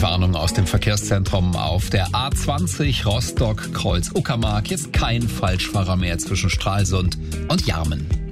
Warnung aus dem Verkehrszentrum auf der A20 Rostock-Kreuz Uckermark. Jetzt kein Falschfahrer mehr zwischen Stralsund und Jarmen.